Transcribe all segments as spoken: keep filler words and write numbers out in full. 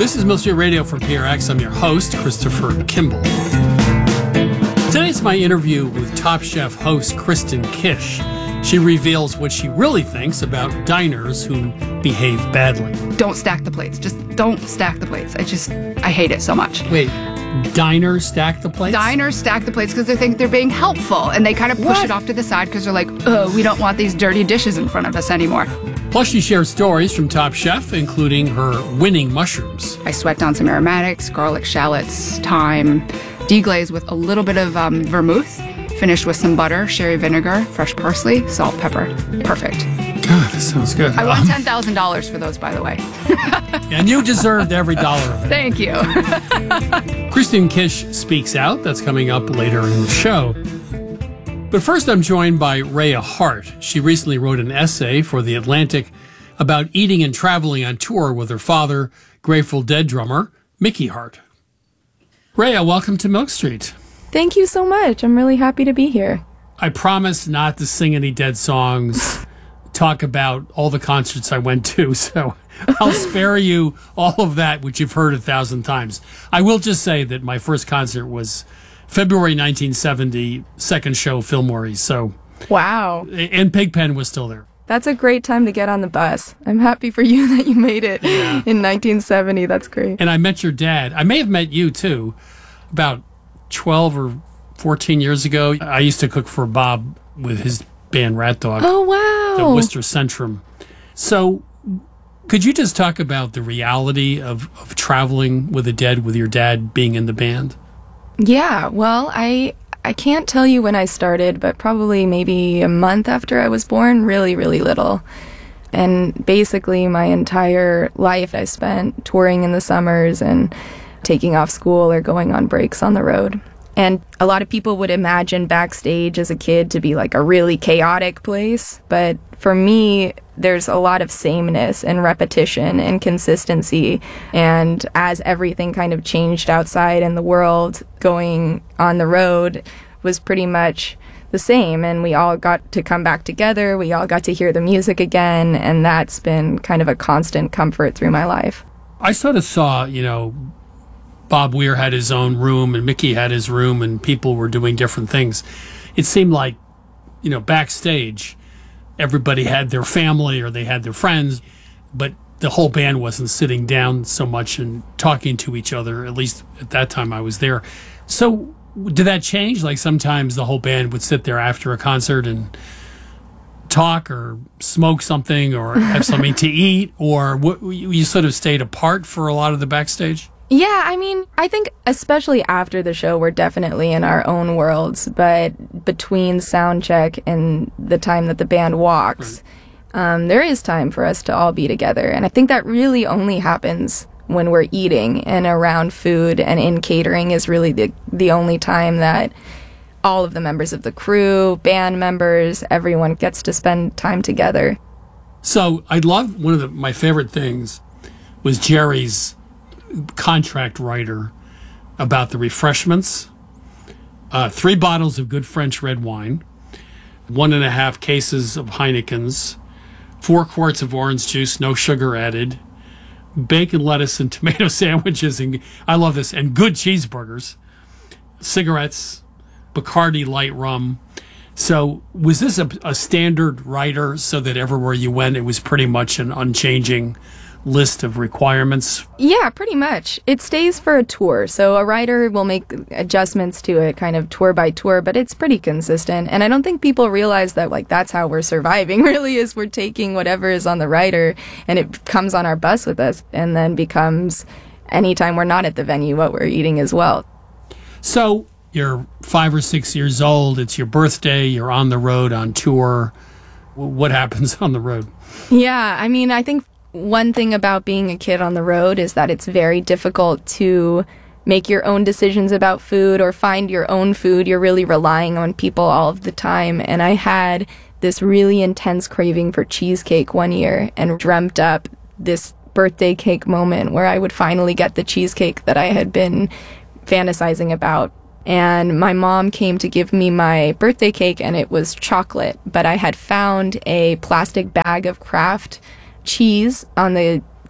This is Milk Street Radio from P R X. I'm your host, Christopher Kimball. Today's my interview with Top Chef host Kristen Kish. She reveals what she really thinks about diners who behave badly. Don't stack the plates. Just don't stack the plates. I just, I hate it so much. Wait, diners stack the plates? Diners stack the plates because they think they're being helpful, and they kind of push What? it off to the side because they're like, oh, we don't want these dirty dishes in front of us anymore. Plus, she shares stories from Top Chef, including her winning mushrooms. I sweat down some aromatics, garlic shallots, thyme, deglaze with a little bit of um, vermouth, finished with some butter, sherry vinegar, fresh parsley, salt, pepper. Perfect. God, that sounds good. I won Um, ten thousand dollars for those, by the way. and you deserved every dollar of it. Thank you. Kristen Kish Speaks Out. That's coming up later in the show. But first, I'm joined by Rhea Hart. She recently wrote an essay for The Atlantic about eating and traveling on tour with her father, Grateful Dead drummer Mickey Hart. Rhea, welcome to Milk Street. Thank you so much. I'm really happy to be here. I promise not to sing any Dead songs, talk about all the concerts I went to, so I'll spare you all of that, which you've heard a thousand times. I will just say that my first concert was February nineteen seventy, second show, Fillmore, so... Wow. And Pigpen was still there. That's a great time to get on the bus. I'm happy for you that you made it Yeah. in nineteen seventy. That's great. And I met your dad. I may have met you, too, about twelve or fourteen years ago. I used to cook for Bob with his band Rat Dog. Oh, wow. The Worcester Centrum. So could you just talk about the reality of, of traveling with the Dead with your dad being in the band? Yeah, well, I I can't tell you when I started, but probably maybe a month after I was born, really, really little. And basically my entire life I spent touring in the summers and taking off school or going on breaks on the road. And a lot of people would imagine backstage as a kid to be like a really chaotic place. But for me, there's a lot of sameness and repetition and consistency. And as everything kind of changed outside in the world, going on the road was pretty much the same. And we all got to come back together. We all got to hear the music again. And that's been kind of a constant comfort through my life. I sort of saw, you know, Bob Weir had his own room and Mickey had his room and people were doing different things. It seemed like, you know, backstage, everybody had their family or they had their friends, but the whole band wasn't sitting down so much and talking to each other. At least at that time I was there. So did that change? Like sometimes the whole band would sit there after a concert and talk or smoke something or have something to eat, or what, you sort of stayed apart for a lot of the backstage? Yeah, I mean, I think especially after the show, we're definitely in our own worlds, but between sound check and the time that the band walks, right. um, there is time for us to all be together. And I think that really only happens when we're eating and around food, and in catering is really the, the only time that all of the members of the crew, band members, everyone gets to spend time together. So I love, one of the, my favorite things was Jerry's contract writer about the refreshments. Uh, three bottles of good French red wine, one and a half cases of Heineken's, four quarts of orange juice, no sugar added, bacon, lettuce, and tomato sandwiches, and I love this, and good cheeseburgers, cigarettes, Bacardi light rum. So was this a, a standard writer so that everywhere you went, it was pretty much an unchanging list of requirements? Yeah, pretty much. It stays for a tour, so a writer will make adjustments to it kind of tour by tour, but it's pretty consistent. And I don't think people realize that, like, that's how we're surviving, really, is we're taking whatever is on the writer and it comes on our bus with us and then becomes, anytime we're not at the venue, what we're eating as well. So you're five or six years old, it's your birthday, you're on the road on tour. What happens on the road? Yeah, I mean, I think one thing about being a kid on the road is that it's very difficult to make your own decisions about food or find your own food. You're really relying on people all of the time. And I had this really intense craving for cheesecake one year and dreamt up this birthday cake moment where I would finally get the cheesecake that I had been fantasizing about. And my mom came to give me my birthday cake and it was chocolate, but I had found a plastic bag of Kraft cheese on the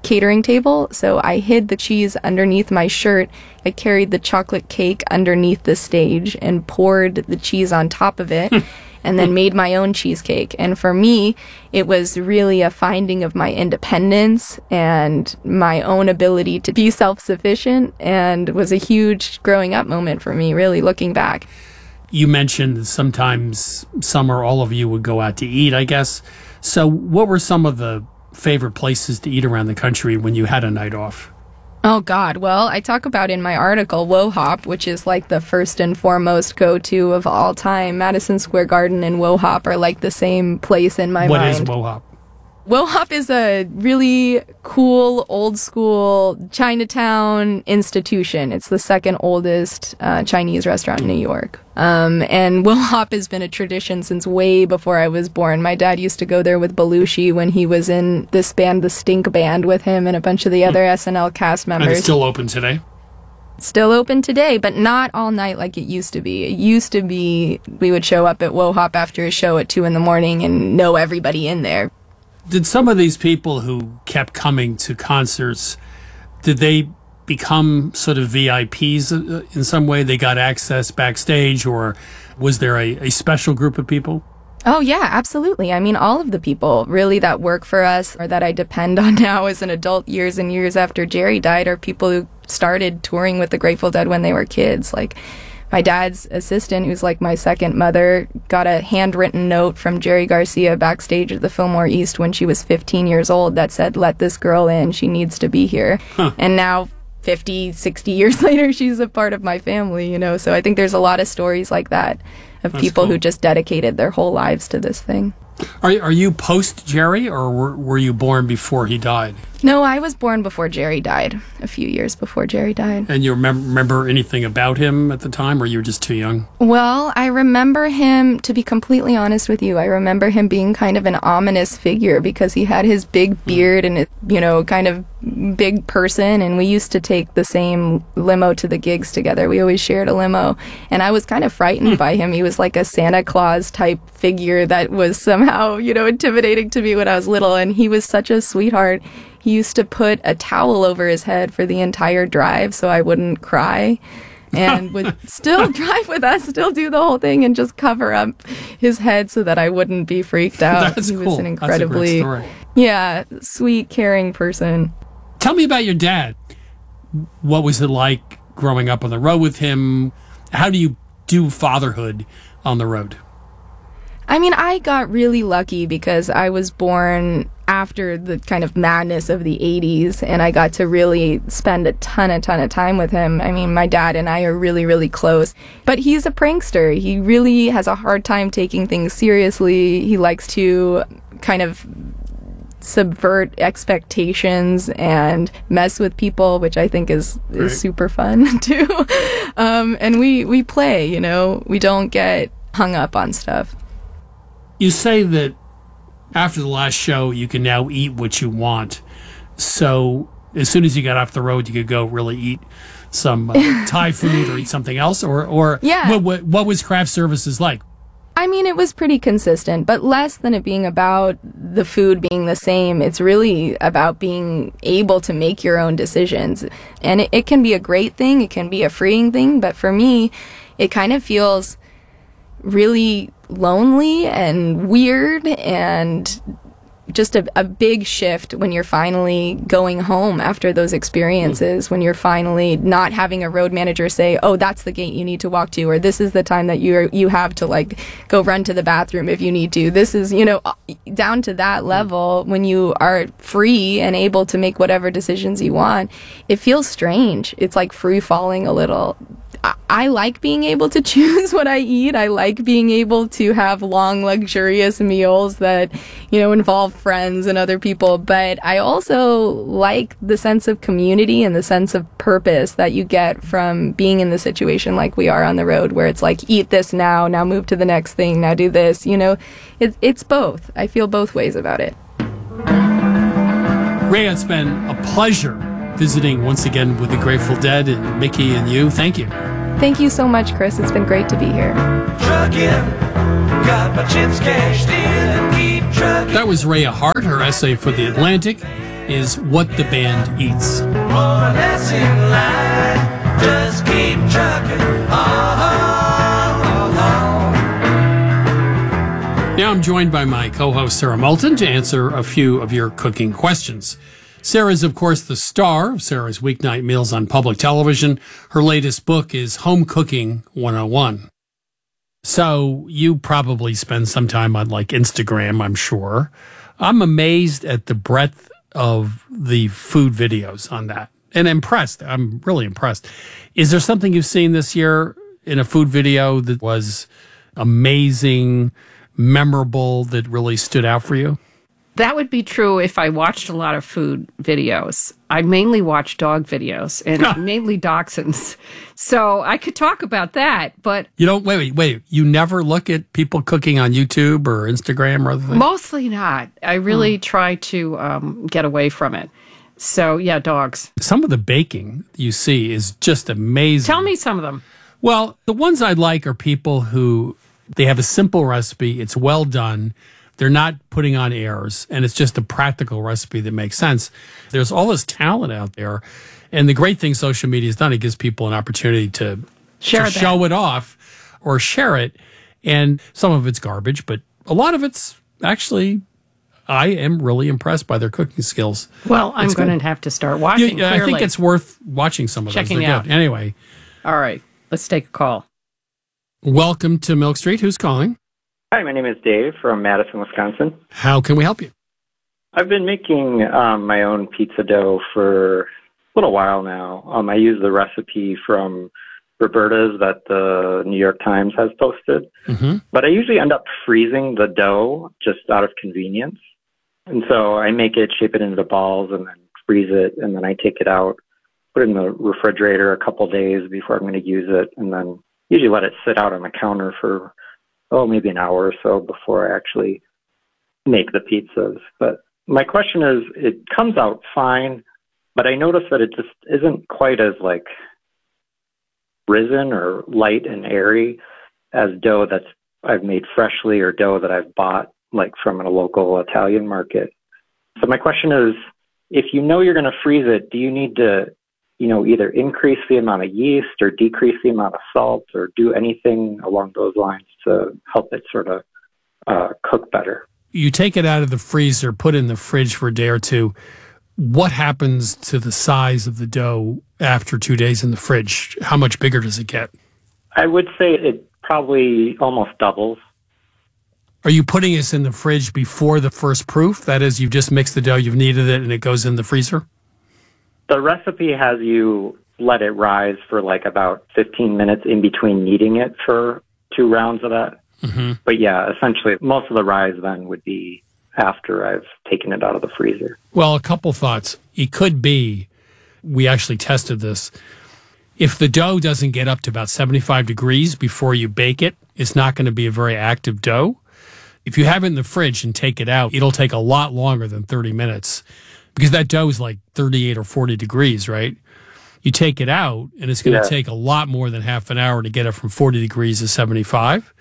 catering table, so I hid the cheese underneath my shirt. I carried the chocolate cake underneath the stage and poured the cheese on top of it. And then made my own cheesecake. And for me, it was really a finding of my independence and my own ability to be self-sufficient, and was a huge growing up moment for me, really, looking back. You mentioned that sometimes some or all of you would go out to eat, I guess. So what were some of the favorite places to eat around the country when you had a night off? Oh, God. Well, I talk about in my article Wo Hop, which is like the first and foremost go-to of all time. Madison Square Garden and Wo Hop are like the same place in my What mind. is Wo Hop? Wo Hop is a really cool, old-school Chinatown institution. It's the second oldest uh, Chinese restaurant in New York. Um, and Wo Hop has been a tradition since way before I was born. My dad used to go there with Belushi when he was in this band, the Stink Band, with him and a bunch of the other S N L cast members. And it's still open today? Still open today, but not all night like it used to be. It used to be we would show up at Wo Hop after a show at two in the morning and know everybody in there. Did some of these people who kept coming to concerts, did they become sort of V I Ps in some way? They got access backstage, or was there a, a special group of people? Oh, yeah, absolutely. I mean, all of the people really that work for us or that I depend on now as an adult years and years after Jerry died are people who started touring with the Grateful Dead when they were kids. Like, my dad's assistant, who's like my second mother, got a handwritten note from Jerry Garcia backstage at the Fillmore East when she was fifteen years old that said, "Let this girl in, she needs to be here." Huh. And now, fifty, sixty years later, she's a part of my family, you know? So I think there's a lot of stories like that of That's people cool. who just dedicated their whole lives to this thing. Are, are you post-Jerry, or were, were you born before he died? No, I was born before Jerry died, a few years before Jerry died. And you remember, remember anything about him at the time, or you were just too young? Well, I remember him, to be completely honest with you, I remember him being kind of an ominous figure because he had his big beard and, you know, kind of big person, and we used to take the same limo to the gigs together. We always shared a limo, and I was kind of frightened by him. He was like a Santa Claus type figure that was somehow, you know, intimidating to me when I was little, and he was such a sweetheart. He used to put a towel over his head for the entire drive so I wouldn't cry, and would still drive with us, still do the whole thing, and just cover up his head so that I wouldn't be freaked out. That's he cool. was an incredibly, That's a great story. yeah, sweet, caring person. Tell me about your dad. What was it like growing up on the road with him? How do you do fatherhood on the road? I mean, I got really lucky because I was born after the kind of madness of the eighties, and I got to really spend a ton, a ton of time with him. I mean, my dad and I are really, really close. But he's a prankster. He really has a hard time taking things seriously. He likes to kind of subvert expectations and mess with people, which I think is, is Right. super fun, too. Um, and we, we play, you know. We don't get hung up on stuff. You say that after the last show, you can now eat what you want. So as soon as you got off the road, you could go really eat some uh, Thai food or eat something else? Or, or Yeah. what, what, what was craft services like? I mean, it was pretty consistent, but less than it being about the food being the same. It's really about being able to make your own decisions. And it, it can be a great thing. It can be a freeing thing. But for me, it kind of feels really lonely and weird and just a, a big shift when you're finally going home after those experiences, when you're finally not having a road manager say, oh, that's the gate you need to walk to, or this is the time that you you have to like go run to the bathroom if you need to. This is, you know, down to that level when you are free and able to make whatever decisions you want. It feels strange. It's like free falling a little. I like being able to choose what I eat. I like being able to have long, luxurious meals that, you know, involve friends and other people. But I also like the sense of community and the sense of purpose that you get from being in the situation like we are on the road, where it's like, eat this now, now move to the next thing, now do this. You know, it, it's both. I feel both ways about it. Ray, it's been a pleasure visiting once again with the Grateful Dead and Mickey and you. Thank you. Thank you so much, Chris. It's been great to be here. Trucking, got my chips cashed in and keep trucking. That was Rhea Hart, her essay for The Atlantic. is What the Band Eats. More or less in line, just keep trucking. Now I'm joined by my co-host Sarah Moulton to answer a few of your cooking questions. Sarah is, of course, the star of Sarah's Weeknight Meals on public television. Her latest book is Home Cooking one oh one. So you probably spend some time on like Instagram, I'm sure. I'm amazed at the breadth of the food videos on that and impressed. I'm really impressed. Is there something you've seen this year in a food video that was amazing, memorable, that really stood out for you? That would be true if I watched a lot of food videos. I mainly watch dog videos and mainly dachshunds. So I could talk about that, but... You don't, wait, wait, wait. You never look at people cooking on YouTube or Instagram or other things? Mostly not. I really hmm. try to um, get away from it. So, yeah, dogs. Some of the baking you see is just amazing. Tell me some of them. Well, the ones I like are people who, they have a simple recipe, it's well done, they're not putting on airs, and it's just a practical recipe that makes sense. There's all this talent out there, and the great thing social media has done, it gives people an opportunity to, share to show it off or share it, and some of it's garbage, but a lot of it's actually, I am really impressed by their cooking skills. Well, I'm going to have to start watching, yeah, I think it's worth watching some of Checking those. They're out. good. Anyway. All right, let's take a call. Welcome to Milk Street. Who's calling? Hi, my name is Dave from Madison, Wisconsin. How can we help you? I've been making um, my own pizza dough for a little while now. Um, I use the recipe from Roberta's that the New York Times has posted. Mm-hmm. But I usually end up freezing the dough just out of convenience. And so I make it, shape it into balls, and then freeze it, and then I take it out, put it in the refrigerator a couple days before I'm going to use it, and then usually let it sit out on the counter for oh, maybe an hour or so before I actually make the pizzas. But my question is, it comes out fine, but I notice that it just isn't quite as like risen or light and airy as dough that's I've made freshly or dough that I've bought like from a local Italian market. So my question is, if you know you're going to freeze it, do you need to you know, either increase the amount of yeast or decrease the amount of salt or do anything along those lines to help it sort of uh, cook better? You take it out of the freezer, put it in the fridge for a day or two. What happens to the size of the dough after two days in the fridge? How much bigger does it get? I would say it probably almost doubles. Are you putting this in the fridge before the first proof? That is, you've just mixed the dough, you've kneaded it, and it goes in the freezer? The recipe has you let it rise for like about fifteen minutes in between kneading it for two rounds of that. Mm-hmm. But yeah, essentially most of the rise then would be after I've taken it out of the freezer. Well, a couple thoughts. It could be, we actually tested this, if the dough doesn't get up to about seventy-five degrees before you bake it, it's not going to be a very active dough. If you have it in the fridge and take it out, it'll take a lot longer than thirty minutes. Because that dough is like thirty-eight or forty degrees, right? You take it out, and it's going to yeah. take a lot more than half an hour to get it from forty degrees to seventy-five.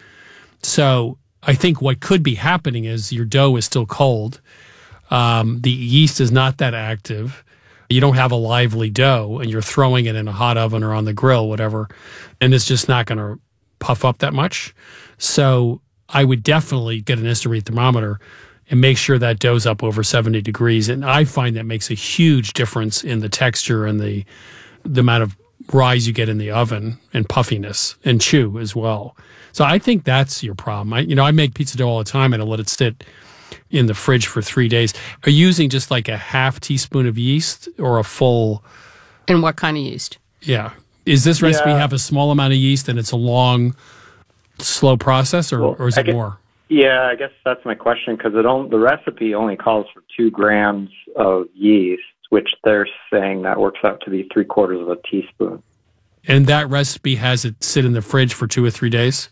So I think what could be happening is your dough is still cold. Um, the yeast is not that active. You don't have a lively dough, and you're throwing it in a hot oven or on the grill, whatever, and it's just not going to puff up that much. So I would definitely get an Instaread thermometer and make sure that dough's up over seventy degrees. And I find that makes a huge difference in the texture and the the amount of rise you get in the oven and puffiness and chew as well. So I think that's your problem. I, you know, I make pizza dough all the time and I let it sit in the fridge for three days. Are you using just like a half teaspoon of yeast or a full? And what kind of yeast? Yeah. Is this recipe yeah. have a small amount of yeast and it's a long, slow process, or, well, or is it guess, more? Yeah, I guess that's my question, because it on, the recipe only calls for two grams of yeast, which they're saying that works out to be three quarters of a teaspoon. And that recipe has it sit in the fridge for two or three days?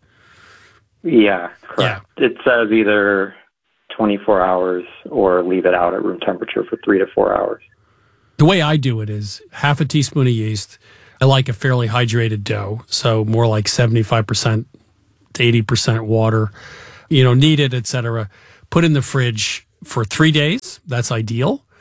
Yeah, correct. Yeah. It says either twenty-four hours or leave it out at room temperature for three to four hours. The way I do it is half a teaspoon of yeast. I like a fairly hydrated dough, so more like seventy-five percent to eighty percent water. You know, knead it, et cetera. Put in the fridge for three days. That's ideal.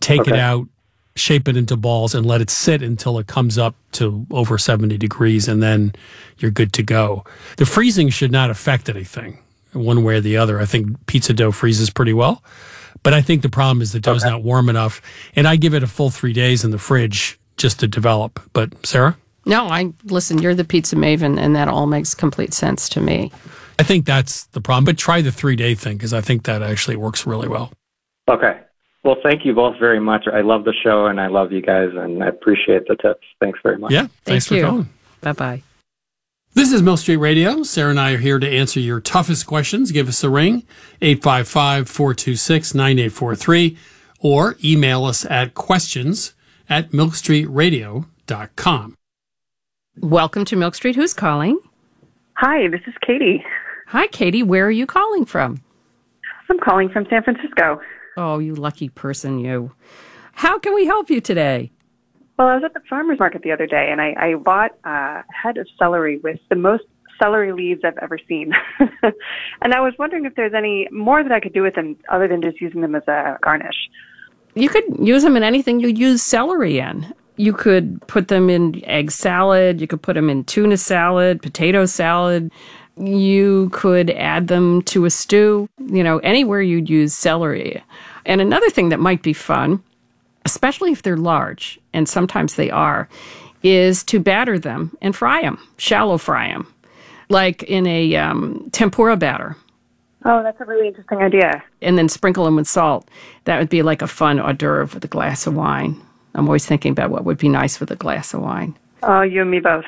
take Okay. it out, shape it into balls, and let it sit until it comes up to over seventy degrees, and then you're good to go. The freezing should not affect anything one way or the other. I think pizza dough freezes pretty well, but I think the problem is the dough's Okay. not warm enough, and I give it a full three days in the fridge just to develop. But Sarah? No, I listen, you're the pizza maven, and that all makes complete sense to me. I think that's the problem, but try the three-day thing because I think that actually works really well. Okay. Well, thank you both very much. I love the show, and I love you guys, and I appreciate the tips. Thanks very much. Yeah, thanks Thank for you. calling. Bye-bye. This is Milk Street Radio. Sarah and I are here to answer your toughest questions. Give us a ring, eight five five, four two six, nine eight four three, or email us at questions at milk street radio dot com. Welcome to Milk Street. Who's calling? Hi, this is Katie. Hi, Katie. Where are you calling from? I'm calling from San Francisco. Oh, you lucky person, you. How can we help you today? Well, I was at the farmer's market the other day, and I, I bought a head of celery with the most celery leaves I've ever seen. And I was wondering if there's any more that I could do with them other than just using them as a garnish. You could use them in anything you use celery in. You could put them in egg salad. You could put them in tuna salad, potato salad. You could add them to a stew, you know, anywhere you'd use celery. And another thing that might be fun, especially if they're large, and sometimes they are, is to batter them and fry them, shallow fry them, like in a um, tempura batter, Oh, that's a really interesting idea. and then sprinkle them with salt. That would be like a fun hors d'oeuvre with a glass of wine. I'm always thinking about what would be nice with a glass of wine. Oh, you and me both.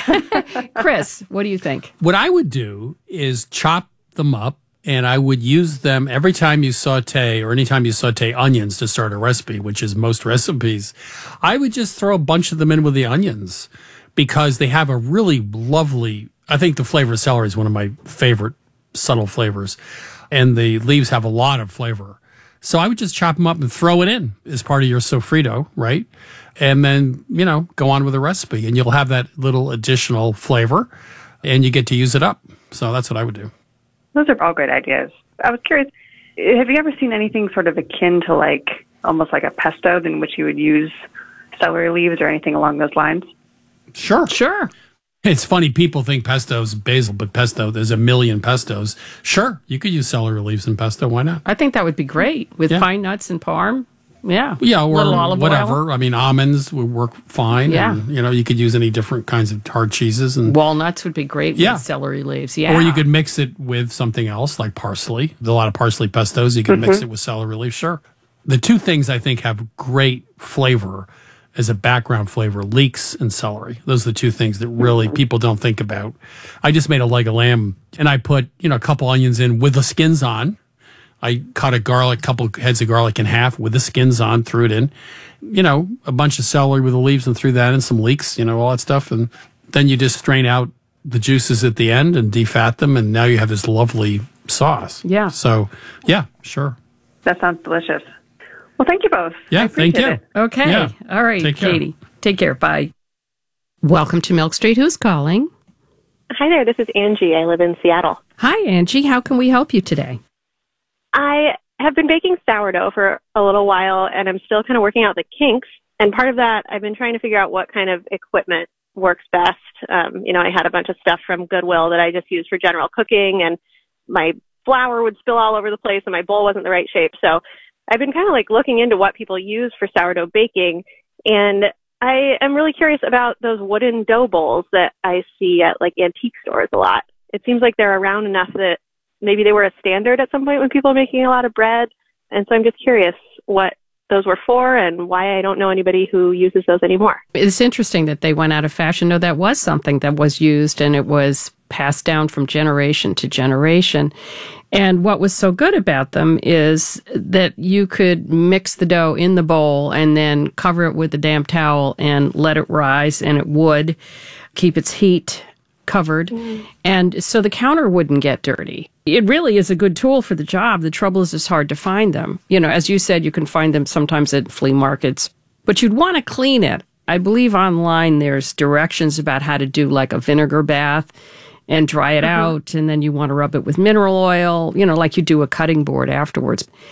Chris, what do you think? What I would do is chop them up, and I would use them every time you saute or anytime you saute onions to start a recipe, which is most recipes. I would just throw a bunch of them in with the onions because they have a really lovely, I think the flavor of celery is one of my favorite subtle flavors, and the leaves have a lot of flavor. So I would just chop them up and throw it in as part of your sofrito, right? And then, you know, go on with the recipe, and you'll have that little additional flavor, and you get to use it up. So that's what I would do. Those are all great ideas. I was curious, have you ever seen anything sort of akin to like, almost like a pesto in which you would use celery leaves or anything along those lines? Sure. Sure. It's funny, people think pesto's basil, but pesto, there's a million pestos. Sure, you could use celery leaves in pesto. Why not? I think that would be great with Yeah. pine nuts and parm. Yeah. Yeah, or Little olive oil. whatever. I mean, almonds would work fine. Yeah. And, you know, you could use any different kinds of hard cheeses. And Walnuts would be great Yeah. with celery leaves. Yeah. Or you could mix it with something else like parsley. There's a lot of parsley pestos. You could mix it with celery leaves. Sure. The two things I think have great flavor as a background flavor, leeks and celery. Those are the two things that really people don't think about. I just made a leg of lamb, and I put, you know, a couple onions in with the skins on. I cut a garlic, couple heads of garlic in half with the skins on, threw it in, you know, a bunch of celery with the leaves and threw that in, some leeks, you know, all that stuff. And then you just strain out the juices at the end and defat them. And now you have this lovely sauce. Yeah. So, yeah, sure. That sounds delicious. Well, thank you both. Yeah, I thank appreciate you. it. Okay. Yeah. All right, Take care. Katie. Take care. Bye. Welcome to Milk Street. Who's calling? Hi there, this is Angie. I live in Seattle. Hi, Angie. How can we help you today? I have been baking sourdough for a little while, and I'm still kind of working out the kinks. And part of that, I've been trying to figure out what kind of equipment works best. Um, you know, I had a bunch of stuff from Goodwill that I just used for general cooking, and my flour would spill all over the place, and my bowl wasn't the right shape. So I've been kind of like looking into what people use for sourdough baking, and I am really curious about those wooden dough bowls that I see at like antique stores a lot. It seems like they're around enough that maybe they were a standard at some point when people were making a lot of bread. And so I'm just curious what those were for and why I don't know anybody who uses those anymore. It's interesting that they went out of fashion. No, that was something that was used, and it was passed down from generation to generation. And what was so good about them is that you could mix the dough in the bowl and then cover it with a damp towel and let it rise, and it would keep its heat covered. Mm. And so the counter wouldn't get dirty. It really is a good tool for the job. The trouble is it's hard to find them. You know, as you said, you can find them sometimes at flea markets, but you'd want to clean it. I believe online there's directions about how to do like a vinegar bath and dry it uh-huh. out, and then you want to rub it with mineral oil, you know, like you do a cutting board afterwards.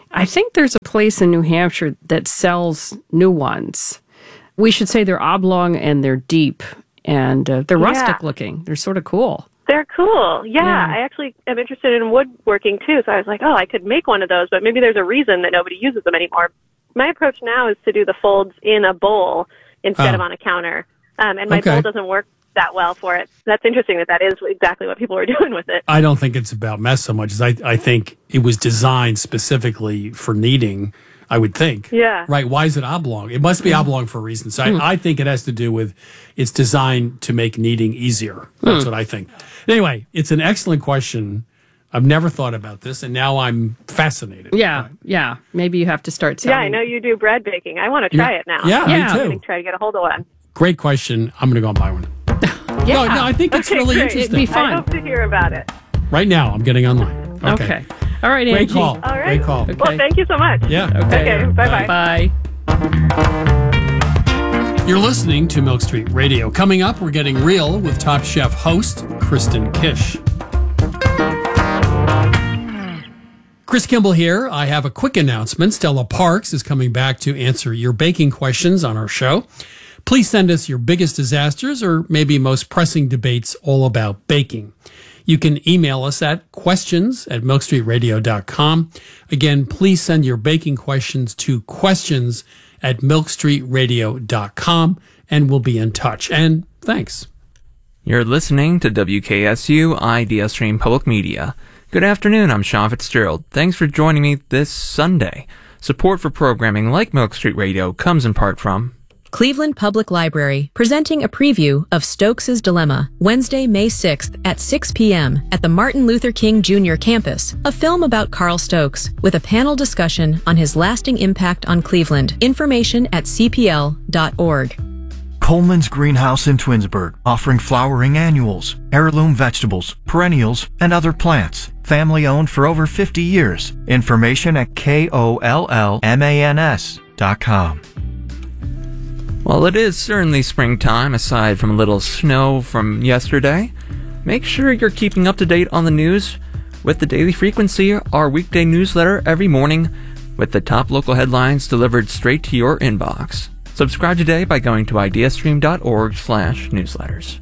I think there's a place in New Hampshire that sells new ones. We should say they're oblong and they're deep and uh, they're Yeah. rustic looking. They're sort of cool. They're cool. Yeah, Yeah. I actually am interested in woodworking too. So I was like, oh, I could make one of those, but maybe there's a reason that nobody uses them anymore. My approach now is to do the folds in a bowl instead Oh. of on a counter. Um, and my Okay. bowl doesn't work that well for it. That's interesting that that is exactly what people are doing with it. I don't think it's about mess so much as I, I think it was designed specifically for kneading, I would think. Yeah. Right. Why is it oblong? It must be oblong for a reason. So I, I think it has to do with it's designed to make kneading easier. That's what I think. Anyway, it's an excellent question. I've never thought about this, and now I'm fascinated. Yeah, yeah. Maybe you have to start selling. Yeah, I know you do bread baking. I want to try Yeah. it now. Yeah, me Yeah. too. I'm going to try to get a hold of one. Great question. I'm going to go and buy one. Yeah. No, no, I think it's Okay, really great. interesting. It'd be fun. I hope to hear about it. Right now, I'm getting online. Okay. Okay. All right, Great Angie. call. All right. Great call. Okay. Well, thank you so much. Yeah. Okay, bye-bye. Bye. You're listening to Milk Street Radio. Coming up, we're getting real with Top Chef host Kristen Kish. Chris Kimball here. I have a quick announcement. Stella Parks is coming back to answer your baking questions on our show. Please send us your biggest disasters or maybe most pressing debates all about baking. You can email us at questions at milk street radio dot com. Again, please send your baking questions to questions at milk street radio dot com and we'll be in touch. And thanks. You're listening to W K S U Idea Stream Public Media. Good afternoon, I'm Sean Fitzgerald. Thanks for joining me this Sunday. Support for programming like Milk Street Radio comes in part from Cleveland Public Library, presenting a preview of Stokes' Dilemma, Wednesday, May sixth at six p.m. at the Martin Luther King Junior campus, a film about Carl Stokes, with a panel discussion on his lasting impact on Cleveland. Information at c p l dot org. Coleman's Greenhouse in Twinsburg, offering flowering annuals, heirloom vegetables, perennials, and other plants. Family owned for over fifty years. Information at K O L L M A N S dot com. Well, it is certainly springtime, aside from a little snow from yesterday. Make sure you're keeping up to date on the news with the Daily Frequency, our weekday newsletter every morning with the top local headlines delivered straight to your inbox. Subscribe today by going to ideastream dot org slash newsletters.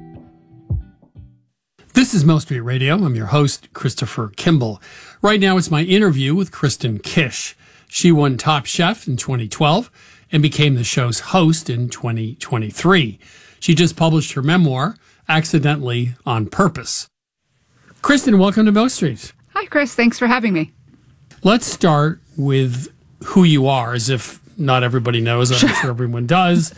This is Milk Street Radio. I'm your host, Christopher Kimball. Right now, it's my interview with Kristen Kish. She won Top Chef in twenty twelve and became the show's host in twenty twenty-three. She just published her memoir, Accidentally on Purpose. Kristen, welcome to Milk Street. Hi, Chris. Thanks for having me. Let's start with who you are, as if not everybody knows. I'm sure everyone does.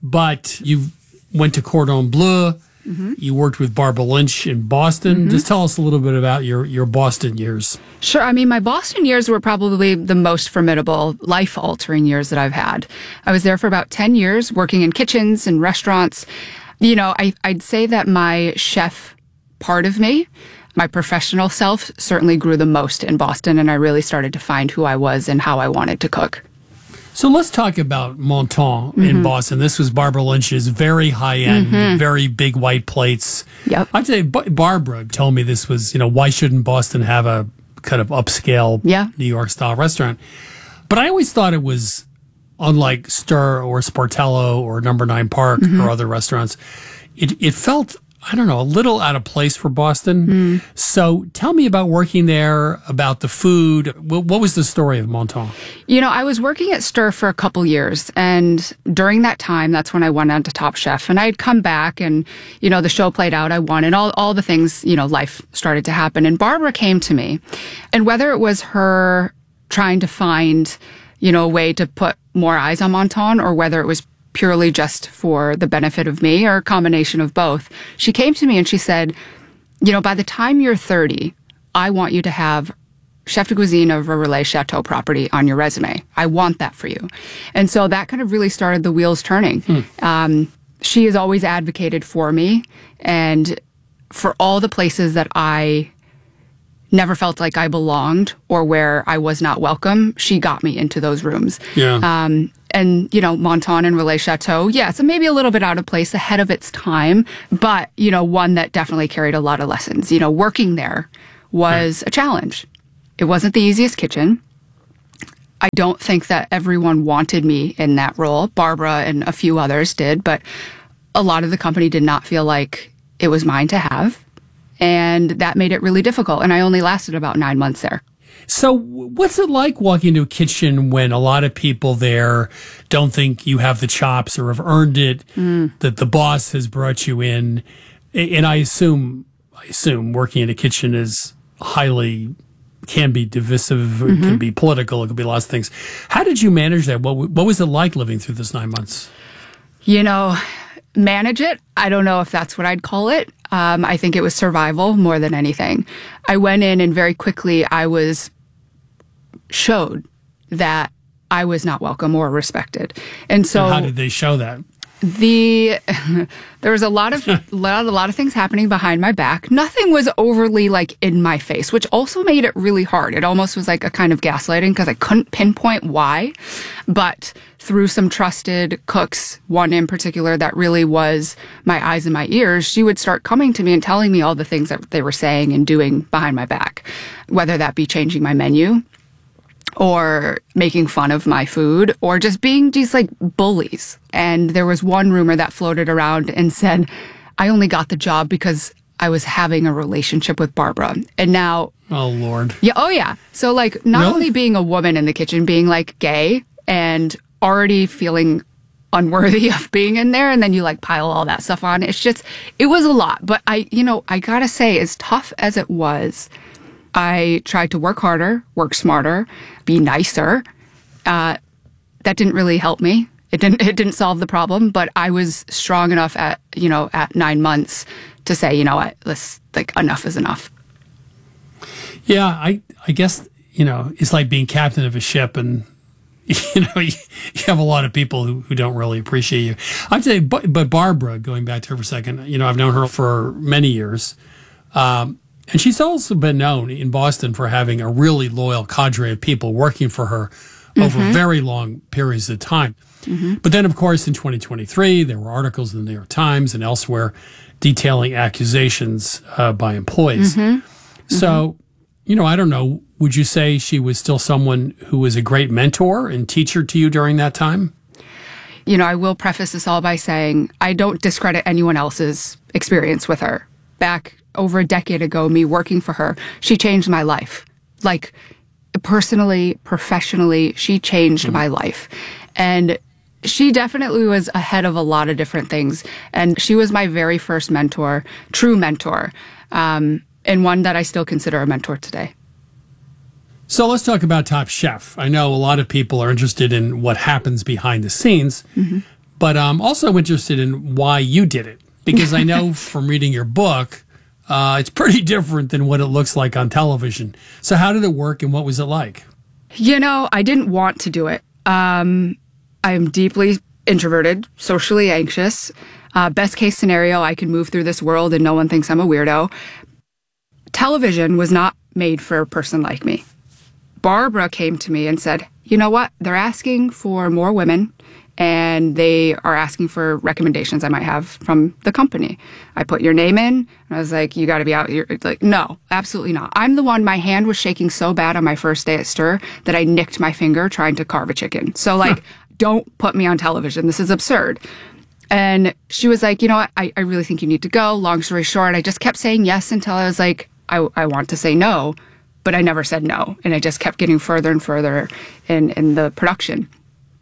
But you went to Cordon Bleu. Mm-hmm. You worked with Barbara Lynch in Boston. Mm-hmm. Just tell us a little bit about your, your Boston years. Sure. I mean, my Boston years were probably the most formidable, life-altering years that I've had. I was there for about ten years, working in kitchens and restaurants. You know, I, I'd say that my chef part of me, my professional self, certainly grew the most in Boston, and I really started to find who I was and how I wanted to cook. So let's talk about Monton mm-hmm. in Boston. This was Barbara Lynch's very high-end, mm-hmm. very big white plates. Yep. I'd say B- Barbara told me this was, you know, why shouldn't Boston have a kind of upscale yeah. New York-style restaurant? But I always thought it was, unlike Stir or Sportello or Number Nine Park mm-hmm. or other restaurants, it, it felt, I don't know, a little out of place for Boston. Mm. So tell me about working there, about the food. What, what was the story of Monton? You know, I was working at Stir for a couple years, and during that time, that's when I went on to Top Chef. And I'd come back, and, you know, the show played out, I won, and all, all the things, you know, life started to happen. And Barbara came to me, and whether it was her trying to find, you know, a way to put more eyes on Monton, or whether it was purely just for the benefit of me, or a combination of both, she came to me and she said, you know, by the time you're thirty, I want you to have chef de cuisine of a Relais Chateau property on your resume. I want that for you. And so that kind of really started the wheels turning. Hmm. Um, she has always advocated for me, and for all the places that I never felt like I belonged or where I was not welcome, she got me into those rooms. Yeah. Um, and, you know, Monton and Relais Chateau, yeah, so maybe a little bit out of place, ahead of its time, but, you know, one that definitely carried a lot of lessons. You know, working there was right. a challenge. It wasn't the easiest kitchen. I don't think that everyone wanted me in that role. Barbara and a few others did, but a lot of the company did not feel like it was mine to have. And that made it really difficult. And I only lasted about nine months there. So what's it like walking into a kitchen when a lot of people there don't think you have the chops or have earned it, mm. that the boss has brought you in? And I assume, I assume working in a kitchen is highly, can be divisive, mm-hmm. it can be political, it can be lots of things. How did you manage that? What, what was it like living through this nine months? You know, manage it. I don't know if that's what I'd call it. Um, I think it was survival more than anything. I went in and very quickly I was showed that I was not welcome or respected. And so and how did they show that? The there was a lot of lot, a lot of things happening behind my back. Nothing was overly like in my face, which also made it really hard. It almost was like a kind of gaslighting because I couldn't pinpoint why. But through some trusted cooks, one in particular that really was my eyes and my ears, she would start coming to me and telling me all the things that they were saying and doing behind my back, whether that be changing my menu or making fun of my food, or just being these like bullies. And there was one rumor that floated around and said, I only got the job because I was having a relationship with Barbara. And now... Oh, Lord. Yeah. Oh, yeah. So like not really? only being a woman in the kitchen, being like gay and already feeling unworthy of being in there. And then you like pile all that stuff on. It's just, it was a lot. But I, you know, I gotta say, as tough as it was, I tried to work harder, work smarter, be nicer. Uh, that didn't really help me. It didn't. It didn't solve the problem. But I was strong enough at you know at nine months to say, you know what, let's like enough is enough. Yeah, I I guess you know it's like being captain of a ship, and you know you, you have a lot of people who, who don't really appreciate you. I'd say, but, but Barbara, going back to her for a second, you know, I've known her for many years. Um, And she's also been known in Boston for having a really loyal cadre of people working for her mm-hmm. over very long periods of time. Mm-hmm. But then, of course, in twenty twenty-three, there were articles in the New York Times and elsewhere detailing accusations uh, by employees. Mm-hmm. So, mm-hmm. you know, I don't know, would you say she was still someone who was a great mentor and teacher to you during that time? You know, I will preface this all by saying I don't discredit anyone else's experience with her. Back over a decade ago, me working for her, she changed my life. Like, personally, professionally, she changed mm-hmm. my life. And she definitely was ahead of a lot of different things. And she was my very first mentor, true mentor, um, and one that I still consider a mentor today. So let's talk about Top Chef. I know a lot of people are interested in what happens behind the scenes, mm-hmm. but I'm also interested in why you did it. Because I know from reading your book, Uh, it's pretty different than what it looks like on television. So how did it work and what was it like? You know, I didn't want to do it. Um, I'm deeply introverted, socially anxious. Uh, best case scenario, I can move through this world and no one thinks I'm a weirdo. Television was not made for a person like me. Barbara came to me and said, you know what? They're asking for more women. And they are asking for recommendations I might have from the company. I put your name in, and I was like, you got to be out here. Like, no, absolutely not. I'm the one, my hand was shaking so bad on my first day at Stir that I nicked my finger trying to carve a chicken. So, like, don't put me on television. This is absurd. And she was like, you know what, I, I really think you need to go. Long story short, I just kept saying yes until I was like, I, I want to say no, but I never said no. And I just kept getting further and further in, in the production.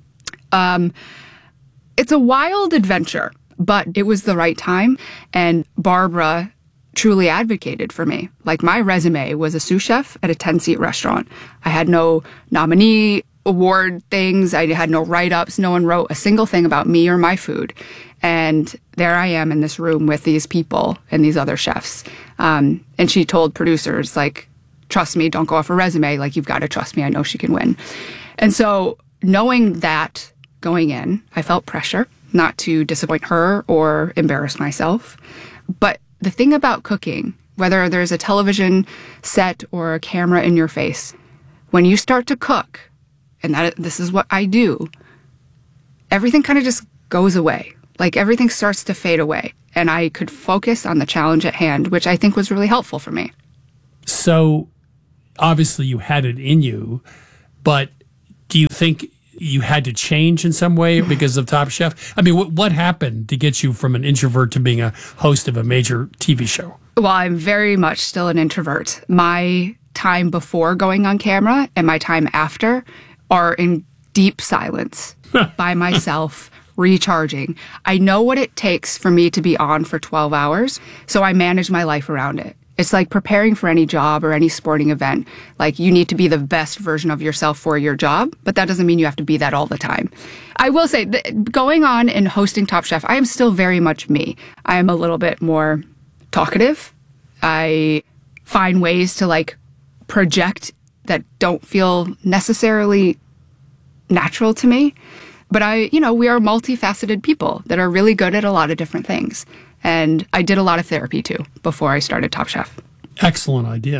Um, it's a wild adventure, but it was the right time. And Barbara truly advocated for me. Like, my resume was a sous chef at a ten-seat restaurant. I had no nominee award things. I had no write-ups. No one wrote a single thing about me or my food. And there I am in this room with these people and these other chefs. Um, and she told producers, like, trust me, don't go off a resume. Like, you've got to trust me. I know she can win. And so knowing that going in, I felt pressure not to disappoint her or embarrass myself. But the thing about cooking, whether there's a television set or a camera in your face, when you start to cook, and that this is what I do, everything kind of just goes away. Like, everything starts to fade away. And I could focus on the challenge at hand, which I think was really helpful for me. So, obviously you had it in you, but do you think you had to change in some way because of Top Chef? I mean, what, what happened to get you from an introvert to being a host of a major T V show? Well, I'm very much still an introvert. My time before going on camera and my time after are in deep silence by myself, recharging. I know what it takes for me to be on for twelve hours, so I manage my life around it. It's like preparing for any job or any sporting event. Like, you need to be the best version of yourself for your job, but that doesn't mean you have to be that all the time. I will say, that going on and hosting Top Chef, I am still very much me. I am a little bit more talkative. I find ways to, like, project that don't feel necessarily natural to me. But I, you know, we are multifaceted people that are really good at a lot of different things. And I did a lot of therapy, too, before I started Top Chef. Excellent idea.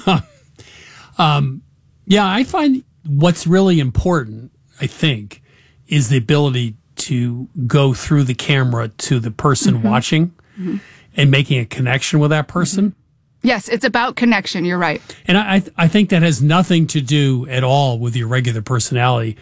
um, yeah, I find what's really important, I think, is the ability to go through the camera to the person mm-hmm. watching mm-hmm. and making a connection with that person. Mm-hmm. Yes, it's about connection. You're right. And I, I, th- I think that has nothing to do at all with your regular personality.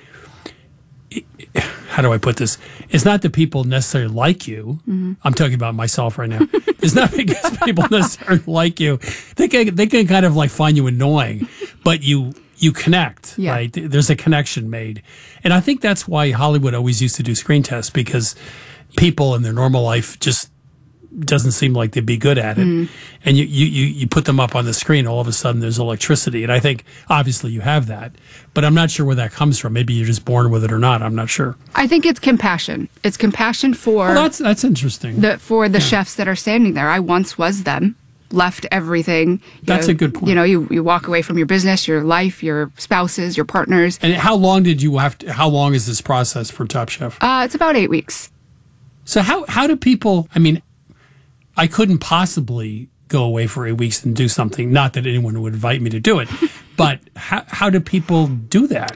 How do I put this? It's not that people necessarily like you. Mm-hmm. I'm talking about myself right now. It's not because people necessarily like you. They can, they can kind of like find you annoying, but you you connect, yeah. right? There's a connection made. And I think that's why Hollywood always used to do screen tests, because people in their normal life just doesn't seem like they'd be good at it. Mm. And you, you, you, you put them up on the screen, all of a sudden there's electricity. And I think obviously you have that, but I'm not sure where that comes from. Maybe you're just born with it or not. I'm not sure. I think it's compassion. It's compassion for well, that's that's interesting. The, for the yeah. chefs that are standing there. I once was them, left everything. That's know, a good point. You know, you, you walk away from your business, your life, your spouses, your partners. And how long did you have to, how long is this process for Top Chef? Uh, it's about eight weeks. So how, how do people, I mean, I couldn't possibly go away for eight weeks and do something. Not that anyone would invite me to do it, but how, how do people do that?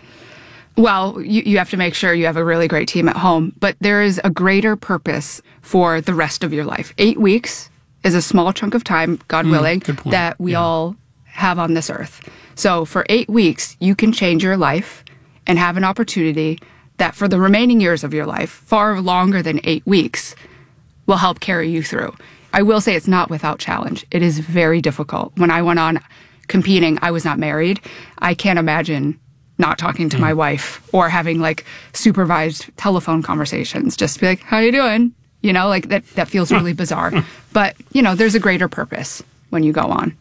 Well, you, you have to make sure you have a really great team at home, but there is a greater purpose for the rest of your life. Eight weeks is a small chunk of time, God mm, willing, that we yeah. all have on this earth. So for eight weeks, you can change your life and have an opportunity that for the remaining years of your life, far longer than eight weeks, will help carry you through. I will say it's not without challenge. It is very difficult. When I went on competing, I was not married. I can't imagine not talking to mm. my wife or having like supervised telephone conversations. Just be like, how you doing? You know, like that, that feels really bizarre. But, you know, there's a greater purpose when you go on.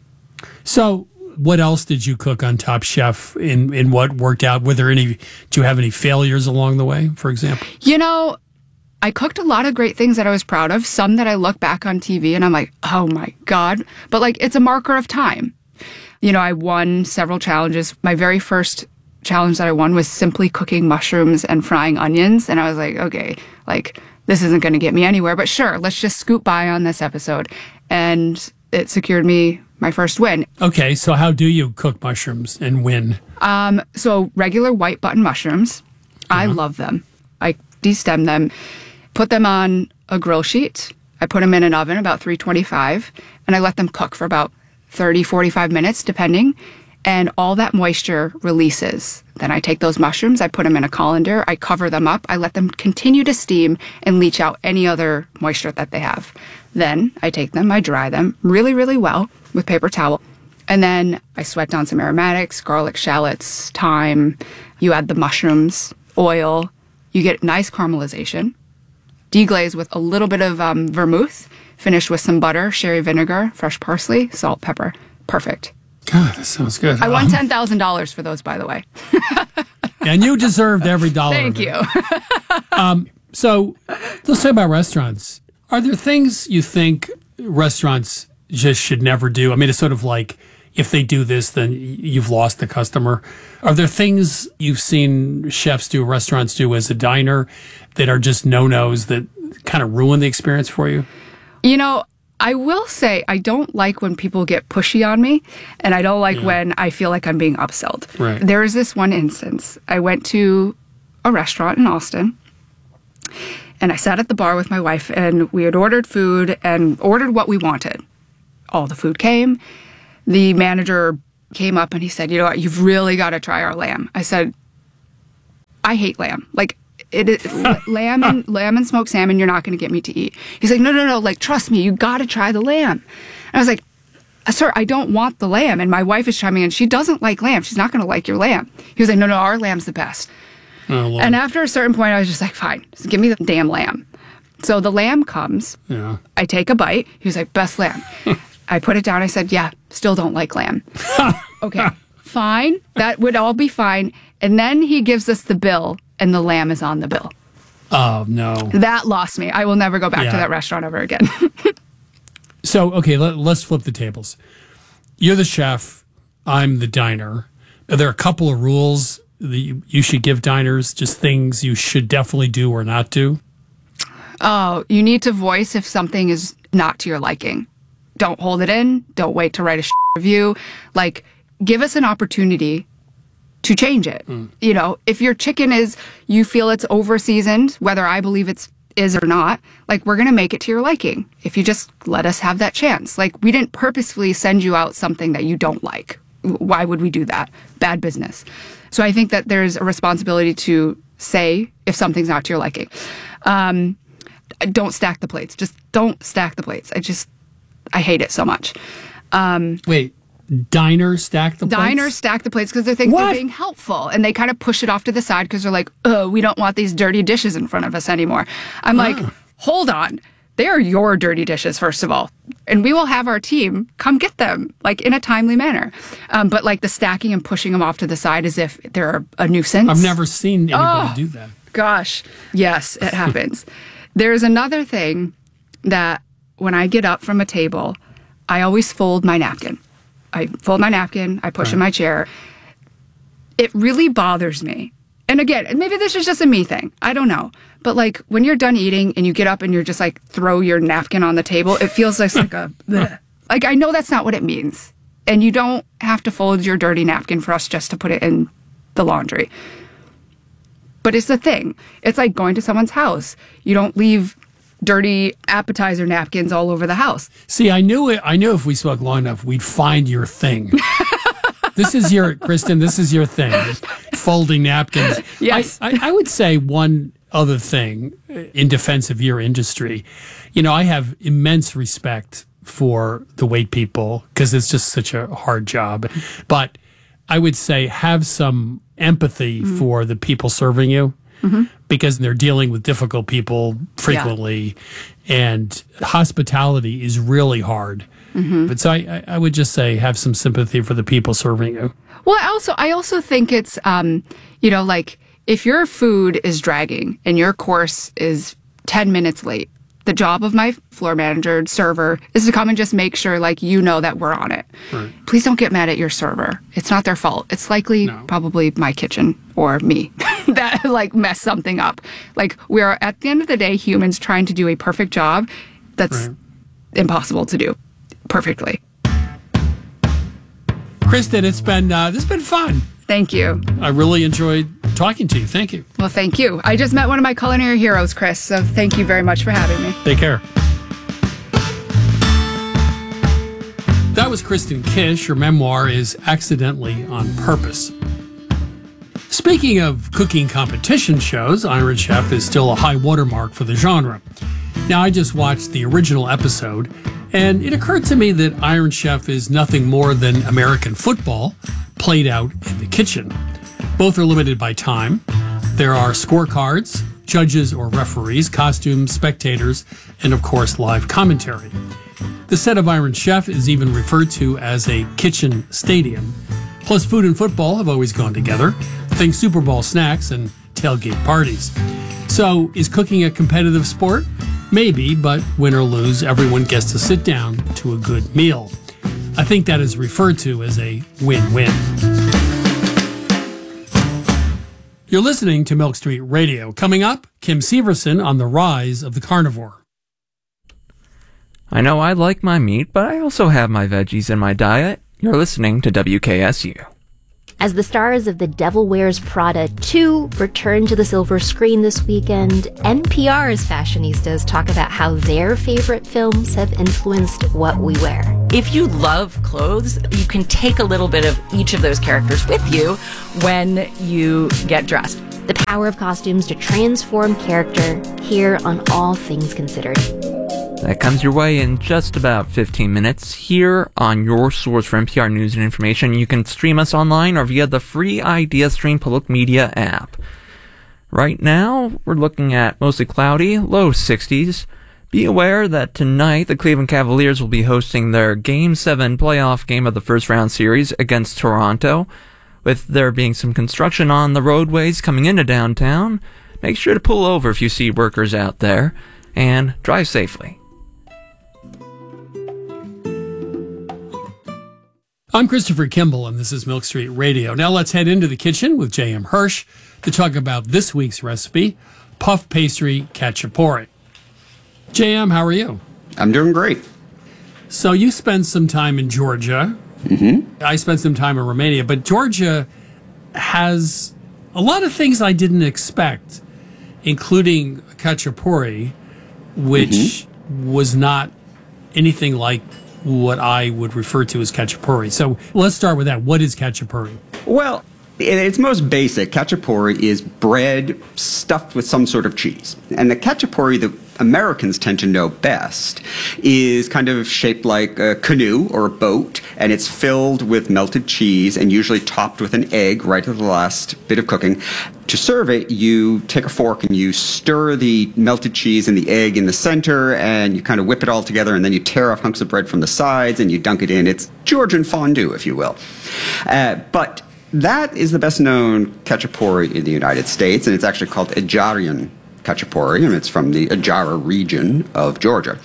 So what else did you cook on Top Chef in, in what worked out? Were there any, do you have any failures along the way, for example? You know, I cooked a lot of great things that I was proud of, some that I look back on T V and I'm like, oh my God. But like, it's a marker of time. You know, I won several challenges. My very first challenge that I won was simply cooking mushrooms and frying onions. And I was like, okay, like, this isn't going to get me anywhere, but sure, let's just scoot by on this episode. And it secured me my first win. Okay, so how do you cook mushrooms and win? Um, so regular white button mushrooms, uh-huh. I love them. I destem them. Put them on a grill sheet. I put them in an oven about three twenty-five, and I let them cook for about thirty, forty-five minutes, depending. And all that moisture releases. Then I take those mushrooms, I put them in a colander, I cover them up, I let them continue to steam and leach out any other moisture that they have. Then I take them, I dry them really, really well with paper towel. And then I sweat down some aromatics, garlic, shallots, thyme. You add the mushrooms, oil. You get nice caramelization. Deglaze with a little bit of um, vermouth, finished with some butter, sherry vinegar, fresh parsley, salt, pepper. Perfect. God, that sounds good. I won ten thousand dollars for those, by the way. And you deserved every dollar. Thank you. um, so let's talk about restaurants. Are there things you think restaurants just should never do? I mean, it's sort of like, if they do this, then you've lost the customer. Are there things you've seen chefs do, restaurants do as a diner that are just no-nos that kind of ruin the experience for you? You know, I will say I don't like when people get pushy on me, and I don't like yeah. when I feel like I'm being upsold. Right. There is this one instance. I went to a restaurant in Austin, and I sat at the bar with my wife, and we had ordered food and ordered what we wanted. All the food came. The manager came up and he said, you know what, you've really got to try our lamb. I said, I hate lamb. Like, it, it l- lamb and lamb and smoked salmon, you're not going to get me to eat. He's like, no, no, no, like, trust me, you got to try the lamb. And I was like, sir, I don't want the lamb. And my wife is chiming in. She doesn't like lamb. She's not going to like your lamb. He was like, no, no, our lamb's the best. Oh, Lord. And after a certain point, I was just like, fine, just give me the damn lamb. So the lamb comes. Yeah. I take a bite. He was like, best lamb. I put it down. I said, yeah, still don't like lamb. Okay, fine. That would all be fine. And then he gives us the bill, and the lamb is on the bill. Oh, no. That lost me. I will never go back Yeah. to that restaurant ever again. So, okay, let, let's flip the tables. You're the chef. I'm the diner. Are there a couple of rules that you, you should give diners, just things you should definitely do or not do? Oh, you need to voice if something is not to your liking. Don't hold it in. Don't wait to write a sh- review. Like, give us an opportunity to change it. Mm. You know, if your chicken is, you feel it's over seasoned, whether I believe it's is or not, like, we're going to make it to your liking. If you just let us have that chance. Like, we didn't purposefully send you out something that you don't like. Why would we do that? Bad business. So I think that there's a responsibility to say if something's not to your liking. Um, don't stack the plates. Just don't stack the plates. I just, I hate it so much. Um, Wait, diners stack the plates? Diners stack the plates because they think What? they're being helpful. And they kind of push it off to the side because they're like, oh, we don't want these dirty dishes in front of us anymore. I'm like, Ah. hold on. They are your dirty dishes, first of all. And we will have our team come get them, like, in a timely manner. Um, but, like, the stacking and pushing them off to the side as if they're a nuisance. I've never seen anybody Oh. do that. Gosh. Yes, it happens. There's another thing that when I get up from a table, I always fold my napkin. I fold my napkin, I push in my chair. It really bothers me. And again, maybe this is just a me thing. I don't know. But like when you're done eating and you get up and you're just like throw your napkin on the table, it feels like, like a bleh. Like, I know that's not what it means. And you don't have to fold your dirty napkin for us just to put it in the laundry. But it's a thing. It's like going to someone's house. You don't leave dirty appetizer napkins all over the house. See, I knew it. I knew if we spoke long enough, we'd find your thing. This is your, Kristen, this is your thing. Folding napkins. Yes. I, I, I would say one other thing in defense of your industry. You know, I have immense respect for the wait people because it's just such a hard job. But I would say have some empathy mm-hmm. for the people serving you mm-hmm. because they're dealing with difficult people frequently. Yeah. And hospitality is really hard. Mm-hmm. But so I, I would just say have some sympathy for the people serving you. Well, I also, I also think it's, um, you know, like if your food is dragging and your course is ten minutes late, the job of my floor manager, server, is to come and just make sure, like, you know that we're on it. Right. Please don't get mad at your server. It's not their fault. It's likely no. probably my kitchen or me that, like, messed something up. Like, we are, at the end of the day, humans trying to do a perfect job that's right. impossible to do perfectly. Kristen, it's been, uh, this has been fun. Thank you. I really enjoyed talking to you. Thank you. Well, thank you. I just met one of my culinary heroes, Chris, so thank you very much for having me. Take care. That was Kristen Kish. Her memoir is Accidentally on Purpose. Speaking of cooking competition shows, Iron Chef is still a high watermark for the genre. Now, I just watched the original episode, and it occurred to me that Iron Chef is nothing more than American football played out in the kitchen. Both are limited by time. There are scorecards, judges or referees, costumes, spectators, and of course, live commentary. The set of Iron Chef is even referred to as a kitchen stadium. Plus, food and football have always gone together. Think Super Bowl snacks and tailgate parties. So, is cooking a competitive sport? Maybe, but win or lose, everyone gets to sit down to a good meal. I think that is referred to as a win-win. You're listening to Milk Street Radio. Coming up, Kim Severson on the rise of the carnivore. I know I like my meat, but I also have my veggies in my diet. You're listening to W K S U. As the stars of The Devil Wears Prada two return to the silver screen this weekend, N P R's fashionistas talk about how their favorite films have influenced what we wear. If you love clothes, you can take a little bit of each of those characters with you when you get dressed. The power of costumes to transform character, here on All Things Considered. That comes your way in just about fifteen minutes here on your source for N P R news and information. You can stream us online or via the free IdeaStream Public Media app. Right now, we're looking at mostly cloudy, low sixties. Be aware that tonight the Cleveland Cavaliers will be hosting their Game seven playoff game of the first round series against Toronto. With there being some construction on the roadways coming into downtown, make sure to pull over if you see workers out there and drive safely. I'm Christopher Kimball, and this is Milk Street Radio. Now let's head into the kitchen with J M. Hirsch to talk about this week's recipe, puff pastry cacciapore. J M, how are you? I'm doing great. So you spent some time in Georgia. Mm-hmm. I spent some time in Romania, but Georgia has a lot of things I didn't expect, including cacciapore, which mm-hmm. was not anything like what I would refer to as cacciapore. So let's start with that. What is cacciapore? Well, in its most basic, cacciapore is bread stuffed with some sort of cheese. And the cacciapore that Americans tend to know best is kind of shaped like a canoe or a boat, and it's filled with melted cheese and usually topped with an egg right at the last bit of cooking. To serve it, you take a fork and you stir the melted cheese and the egg in the center, and you kind of whip it all together, and then you tear off hunks of bread from the sides and you dunk it in. It's Georgian fondue, if you will. Uh, but that is the best known cacciapore in the United States, and it's actually called Ajarian cacciapore, and it's from the Ajara region of Georgia.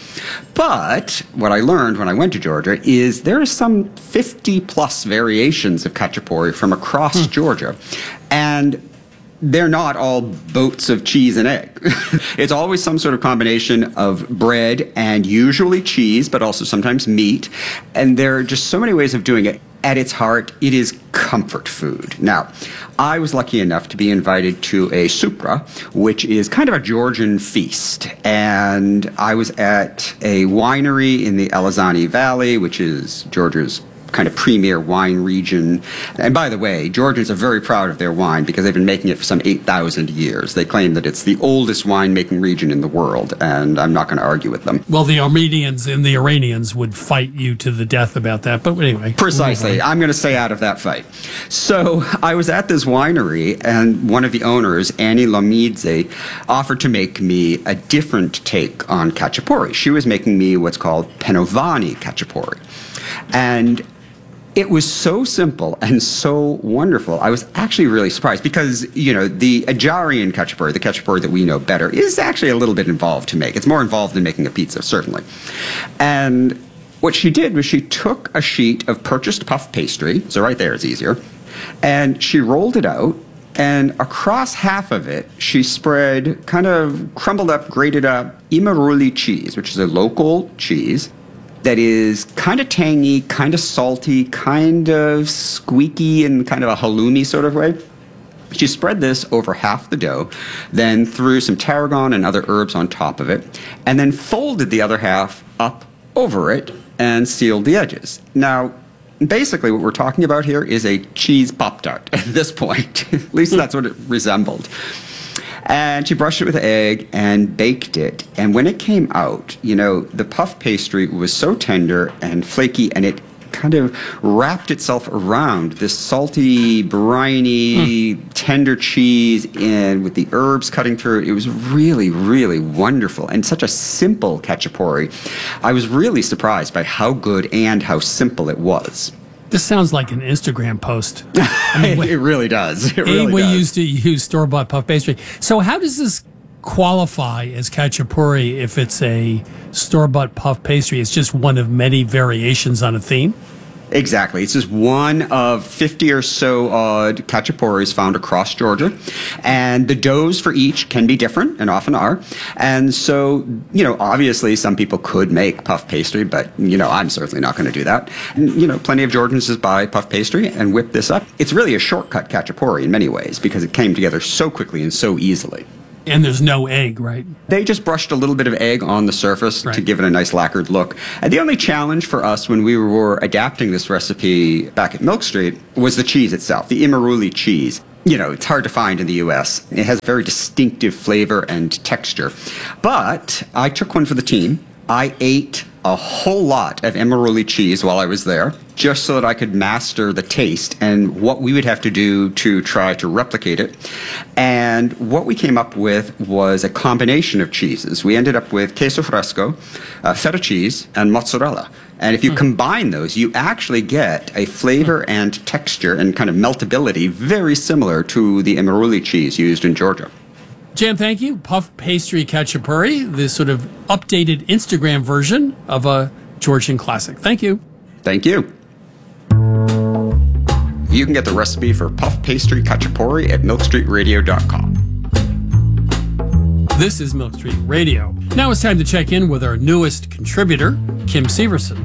But what I learned when I went to Georgia is there are some fifty plus variations of cacciapore from across hmm. Georgia, and they're not all boats of cheese and egg. It's always some sort of combination of bread and usually cheese, but also sometimes meat, and there are just so many ways of doing it. At its heart, it is comfort food. Now, I was lucky enough to be invited to a supra, which is kind of a Georgian feast. And I was at a winery in the Alazani Valley, which is Georgia's kind of premier wine region. And by the way, Georgians are very proud of their wine because they've been making it for some eight thousand years. They claim that it's the oldest wine-making region in the world, and I'm not going to argue with them. Well, the Armenians and the Iranians would fight you to the death about that, but anyway. Precisely. I'm going to stay out of that fight. So I was at this winery, and one of the owners, Annie Lomidze, offered to make me a different take on cacciapore. She was making me what's called penovani cacciapore. And it was so simple and so wonderful. I was actually really surprised because, you know, the Ajarian cacciapore, the cacciapore that we know better, is actually a little bit involved to make. It's more involved than making a pizza, certainly. And what she did was she took a sheet of purchased puff pastry, so right there it's easier, and she rolled it out, and across half of it, she spread kind of crumbled up, grated up Imaruli cheese, which is a local cheese that is kind of tangy, kind of salty, kind of squeaky in kind of a halloumi sort of way. She spread this over half the dough, then threw some tarragon and other herbs on top of it, and then folded the other half up over it and sealed the edges. Now, basically what we're talking about here is a cheese Pop-Tart at this point. At least that's what it resembled. And she brushed it with egg and baked it. And when it came out, you know, the puff pastry was so tender and flaky, and it kind of wrapped itself around this salty, briny, mm. tender cheese, and with the herbs cutting through it. It was really, really wonderful, and such a simple cacciapore. I was really surprised by how good and how simple it was. This sounds like an Instagram post. I mean, it really does. It really we does. used to use store-bought puff pastry. So how does this qualify as cacciapore if it's a store-bought puff pastry? It's just one of many variations on a theme? Exactly. It's just one of fifty or so odd cacciapores found across Georgia. And the doughs for each can be different, and often are. And so, you know, obviously some people could make puff pastry, but, you know, I'm certainly not going to do that. And, you know, plenty of Georgians just buy puff pastry and whip this up. It's really a shortcut cacciapore in many ways because it came together so quickly and so easily. And there's no egg, right? They just brushed a little bit of egg on the surface right. to give it a nice lacquered look. And the only challenge for us when we were adapting this recipe back at Milk Street was the cheese itself, the Imaruli cheese. you know, it's hard to find in the U S. It has very distinctive flavor and texture. But I took one for the team. I ate a whole lot of Emeruli cheese while I was there, just so that I could master the taste and what we would have to do to try to replicate it. And what we came up with was a combination of cheeses. We ended up with queso fresco, uh, feta cheese, and mozzarella. And if you mm. combine those, you actually get a flavor and texture and kind of meltability very similar to the Emeruli cheese used in Georgia. Jan, thank you. Puff Pastry Khachapuri, the sort of updated Instagram version of a Georgian classic. Thank you. Thank you. You can get the recipe for Puff Pastry Khachapuri at milk street radio dot com. This is Milk Street Radio. Now it's time to check in with our newest contributor, Kim Severson.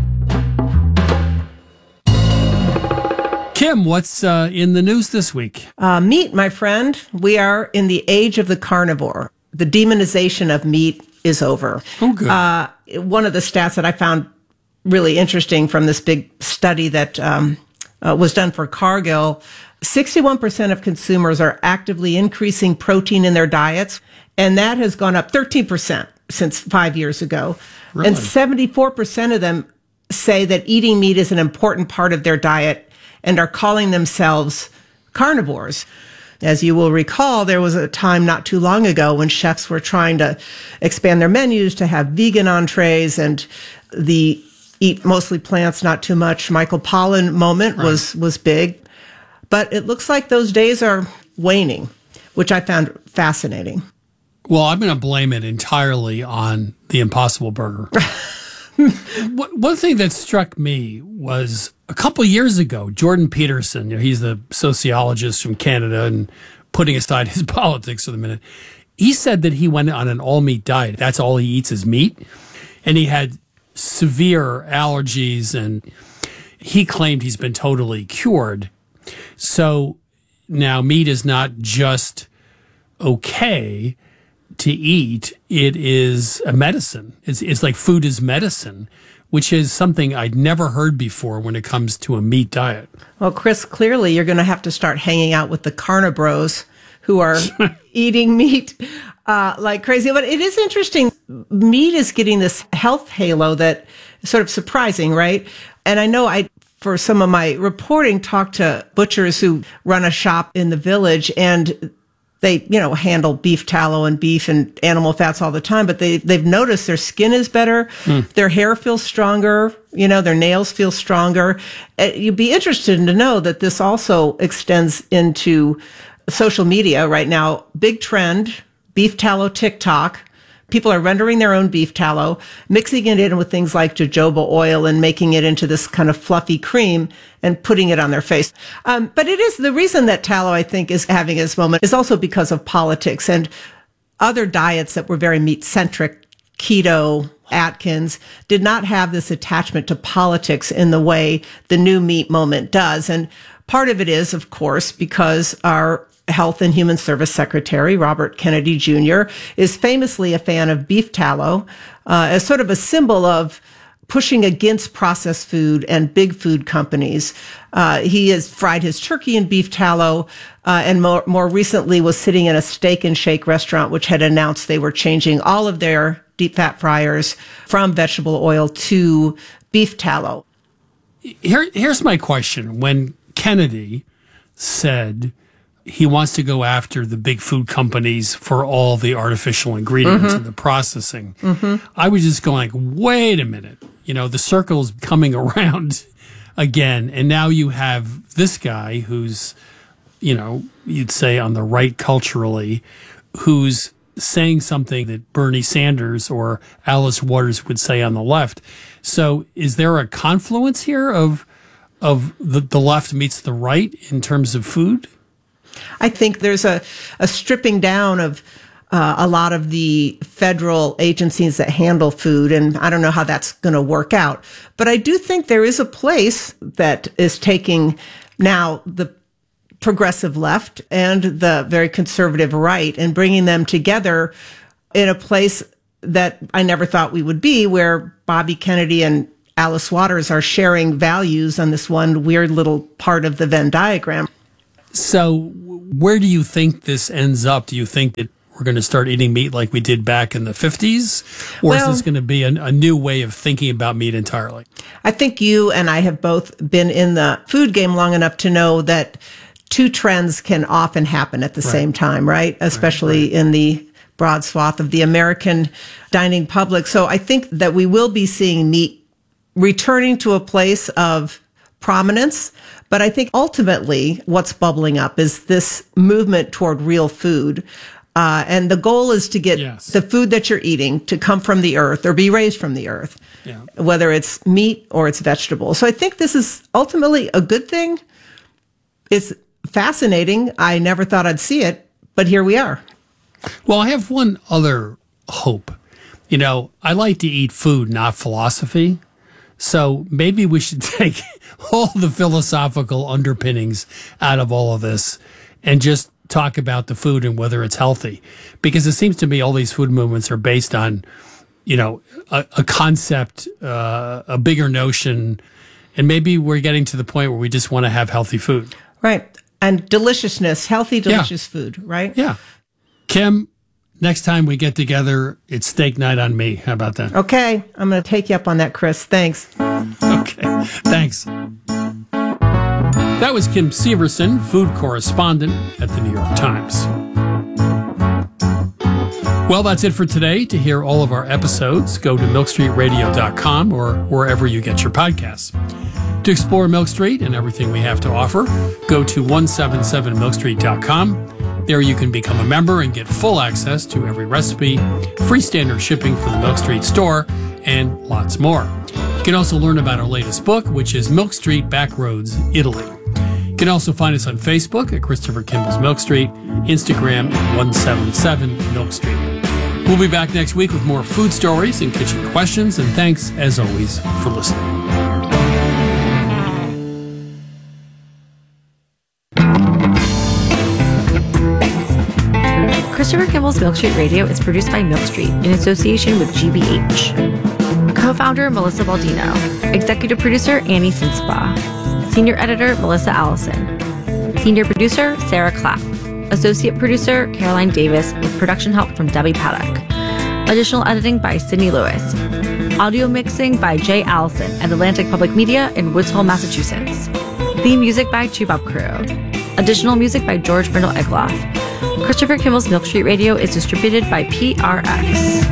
Kim, what's uh, in the news this week? Uh, meat, my friend. We are in the age of the carnivore. The demonization of meat is over. Oh, good. Uh, one of the stats that I found really interesting from this big study that um, uh, was done for Cargill, sixty-one percent of consumers are actively increasing protein in their diets, and that has gone up thirteen percent since five years ago. Really? And seventy-four percent of them say that eating meat is an important part of their diet and are calling themselves carnivores. As you will recall, there was a time not too long ago when chefs were trying to expand their menus to have vegan entrees, and the eat mostly plants, not too much Michael Pollan moment right. was, was big. But it looks like those days are waning, which I found fascinating. Well, I'm going to blame it entirely on the Impossible Burger. One thing that struck me was a couple years ago, Jordan Peterson, you know, he's the sociologist from Canada, and putting aside his politics for the minute, he said that he went on an all-meat diet. That's all he eats is meat. And he had severe allergies, and he claimed he's been totally cured. So now meat is not just okay to eat, it is a medicine. It's, it's like food is medicine, which is something I'd never heard before when it comes to a meat diet. Well, Chris, clearly you're going to have to start hanging out with the carnibros who are eating meat uh, like crazy. But it is interesting. Meat is getting this health halo that is sort of surprising, right? And I know I, for some of my reporting, talked to butchers who run a shop in the village, and they, you know, handle beef tallow and beef and animal fats all the time, but they, they've noticed their skin is better, mm. their hair feels stronger, you know, their nails feel stronger. Uh, you'd be interested to know that this also extends into social media right now. Big trend, beef tallow TikTok. People are rendering their own beef tallow, mixing it in with things like jojoba oil and making it into this kind of fluffy cream and putting it on their face. Um, but it is the reason that tallow, I think, is having its moment is also because of politics and other diets that were very meat-centric. Keto, Atkins did not have this attachment to politics in the way the new meat moment does. And part of it is, of course, because our Health and Human Service Secretary, Robert Kennedy Junior, is famously a fan of beef tallow uh, as sort of a symbol of pushing against processed food and big food companies. Uh, he has fried his turkey in beef tallow, uh, and more, more recently was sitting in a Steak and Shake restaurant, which had announced they were changing all of their deep fat fryers from vegetable oil to beef tallow. Here, here's my question. When Kennedy said he wants to go after the big food companies for all the artificial ingredients mm-hmm. and the processing, mm-hmm. I was just going like, wait a minute. You know, the circle's coming around again. And now you have this guy who's, you know, you'd say on the right culturally, who's saying something that Bernie Sanders or Alice Waters would say on the left. So is there a confluence here of, of the, the left meets the right in terms of food? I think there's a, a stripping down of uh, a lot of the federal agencies that handle food, and I don't know how that's going to work out. But I do think there is a place that is taking now the progressive left and the very conservative right and bringing them together in a place that I never thought we would be, where Bobby Kennedy and Alice Waters are sharing values on this one weird little part of the Venn diagram. So Where do you think this ends up? Do you think that we're going to start eating meat like we did back in the fifties? Or Well- is this going to be a, a new way of thinking about meat entirely? I think you and I have both been in the food game long enough to know that two trends can often happen at the Right. same time, right? Especially in the broad swath of the American dining public. So I think that we will be seeing meat returning to a place of prominence. But I think ultimately what's bubbling up is this movement toward real food. Uh, and the goal is to get the food that you're eating to come from the earth or be raised from the earth, Yeah. whether it's meat or it's vegetables. So I think this is ultimately a good thing. It's fascinating. I never thought I'd see it, but here we are. Well, I have one other hope. You know, I like to eat food, not philosophy. So maybe we should take all the philosophical underpinnings out of all of this and just talk about the food and whether it's healthy. Because it seems to me all these food movements are based on, you know, a, a concept, uh, a bigger notion. And maybe we're getting to the point where we just want to have healthy food. Right. And deliciousness, healthy, delicious food, right? Yeah. Kim, next time we get together, it's steak night on me. How about that? Okay. I'm going to take you up on that, Chris. Thanks. Okay. Thanks. That was Kim Severson, food correspondent at the New York Times. Well, that's it for today. To hear all of our episodes, go to milk street radio dot com or wherever you get your podcasts. To explore Milk Street and everything we have to offer, go to one seventy-seven milk street dot com. There you can become a member and get full access to every recipe, free standard shipping for the Milk Street store, and lots more. You can also learn about our latest book, which is Milk Street Backroads, Italy. You can also find us on Facebook at Christopher Kimball's Milk Street, Instagram at one seventy-seven milk street. We'll be back next week with more food stories and kitchen questions, and thanks, as always, for listening. Christopher Kimball's Milk Street Radio is produced by Milk Street in association with G B H. Co-founder Melissa Baldino. Executive producer Annie Sinspa. Senior editor Melissa Allison. Senior producer Sarah Clapp. Associate producer Caroline Davis with production help from Debbie Paddock. Additional editing by Sydney Lewis. Audio mixing by Jay Allison at Atlantic Public Media in Woods Hole, Massachusetts. Theme music by Chubop Crew. Additional music by George Brindle Egloff. Christopher Kimball's Milk Street Radio is distributed by P R X.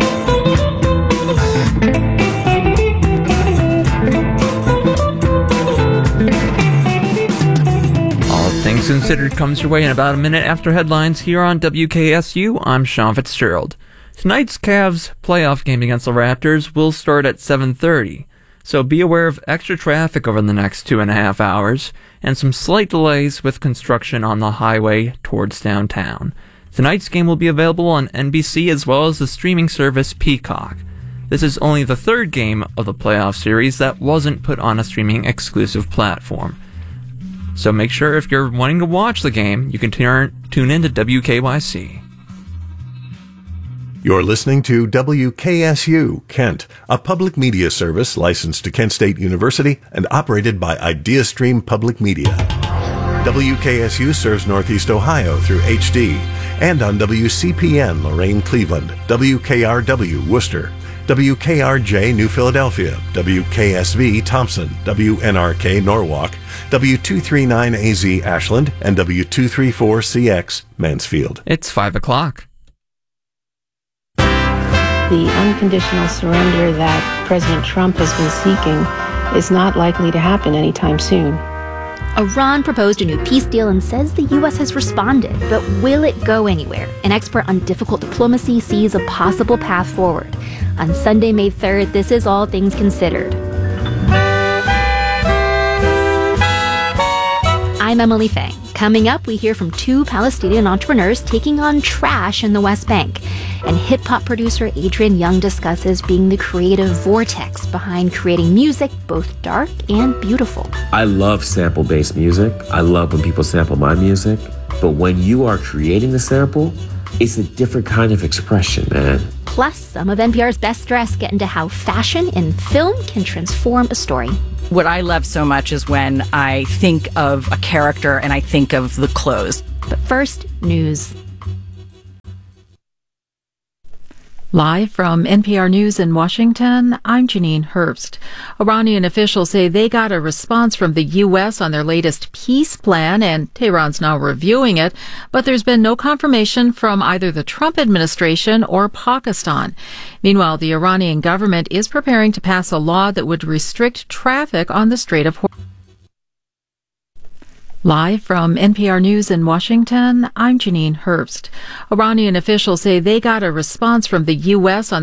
All Things Considered comes your way in about a minute after headlines here on W K S U. I'm Sean Fitzgerald. Tonight's Cavs playoff game against the Raptors will start at seven thirty, so be aware of extra traffic over the next two and a half hours and some slight delays with construction on the highway towards downtown. Tonight's game will be available on N B C as well as the streaming service Peacock. This is only the third game of the playoff series that wasn't put on a streaming exclusive platform. So make sure if you're wanting to watch the game, you can turn, tune in to W K Y C. You're listening to W K S U, Kent, a public media service licensed to Kent State University and operated by IdeaStream Public Media. W K S U serves Northeast Ohio through H D and on W C P N Lorain Cleveland, W K R W Worcester, W K R J New Philadelphia, W K S V Thompson, W N R K Norwalk, W two thirty-nine A Z Ashland, and W two thirty-four C X Mansfield. It's five o'clock. The unconditional surrender that President Trump has been seeking is not likely to happen anytime soon. Iran proposed a new peace deal and says the U S has responded, but will it go anywhere? An expert on difficult diplomacy sees a possible path forward. On Sunday, May third, this is All Things Considered. I'm Emily Fang. Coming up, we hear from two Palestinian entrepreneurs taking on trash in the West Bank. And hip-hop producer Adrian Young discusses being the creative vortex behind creating music, both dark and beautiful. I love sample-based music. I love when people sample my music. But when you are creating the sample, it's a different kind of expression, man. Plus, some of N P R's best dressed get into how fashion and film can transform a story. What I love so much is when I think of a character and I think of the clothes. But first, news. Live from N P R News in Washington, I'm Janine Herbst. Iranian officials say they got a response from the U S on their latest peace plan, and Tehran's now reviewing it, but there's been no confirmation from either the Trump administration or Pakistan. Meanwhile, the Iranian government is preparing to pass a law that would restrict traffic on the Strait of Hormuz. Live from N P R News in Washington, I'm Janine Herbst. Iranian officials say they got a response from the U S on